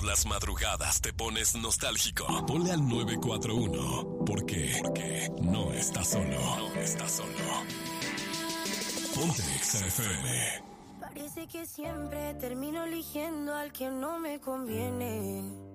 por las madrugadas te pones nostálgico, ponle al 941. ¿Por qué? Porque no estás solo. No estás solo. Ponte Exa FM. Parece que siempre termino eligiendo al que no me conviene.